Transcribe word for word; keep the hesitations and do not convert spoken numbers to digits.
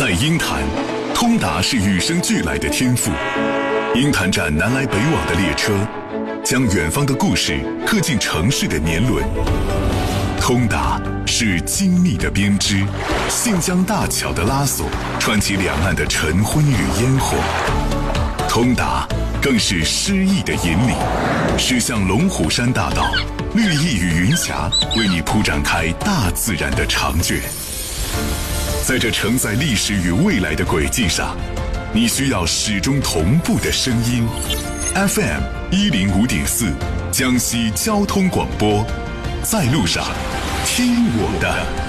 在鹰潭，通达是与生俱来的天赋。鹰潭站南来北往的列车，将远方的故事刻进城市的年轮。通达是精密的编织，信江大桥的拉索，串起两岸的晨昏与烟火。通达更是诗意的引领，驶向龙虎山大道，绿意与云霞为你铺展开大自然的长卷。在这承载历史与未来的轨迹上，你需要始终同步的声音。F M 一零五点四，江西交通广播，在路上，听我的。